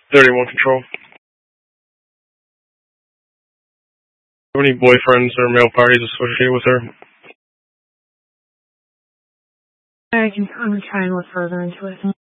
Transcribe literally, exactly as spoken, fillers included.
thirty-one Control. Have any boyfriends or male parties associated with her? I can, I'm trying to look further into it.